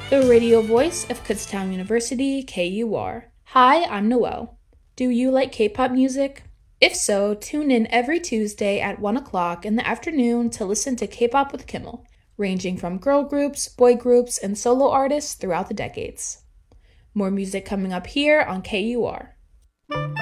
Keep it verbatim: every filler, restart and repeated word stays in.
the radio voice of Kutztown University, K U R. Hi, I'm Noelle. Do you like K-pop music? If so, tune in every Tuesday at one o'clock in the afternoon to listen to K-pop with Kimmel, ranging from girl groups, boy groups, and solo artists throughout the decades. More music coming up here on K U R.